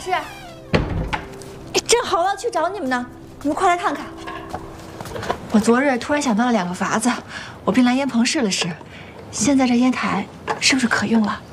师，正好我要去找你们呢，你们快来看看。我昨日突然想到了2个法子，我便来烟棚试了试，现在这烟台是不是可用了？